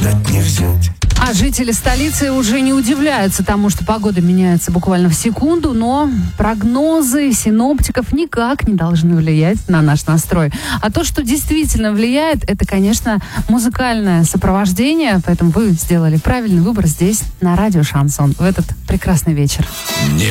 дать не взять. А жители столицы уже не удивляются тому, что погода меняется буквально в секунду, но прогнозы синоптиков никак не должны влиять на наш настрой. А то, что действительно влияет, это, конечно, музыкальное сопровождение, поэтому вы сделали правильный выбор здесь, на радио «Шансон», в этот прекрасный вечер. Не